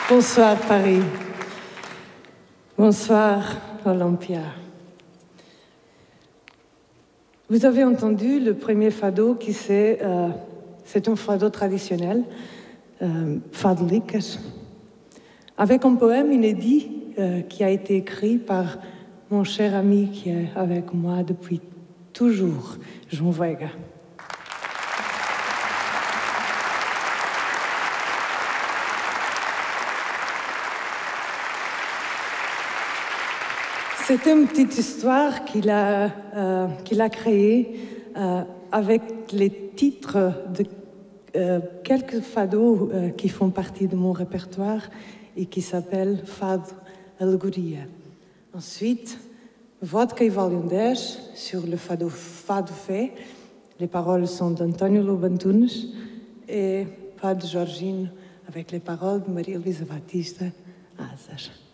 Bonsoir Paris. Bonsoir Olympia. Vous avez entendu le premier fado qui c'est un fado traditionnel, fadeliques, avec un poème inédit qui a été écrit par mon cher ami qui est avec moi depuis toujours, João Veiga. C'est une petite histoire qu'il a créée avec les titres de quelques fados qui font partie de mon répertoire et qui s'appellent Fado Alegoria. Ensuite, Vodka e Volume 10 sur le fado Fado Fé. Les paroles sont d'António Lobantunes et Fado Jorginho avec les paroles de Maria Luísa Batista Azar.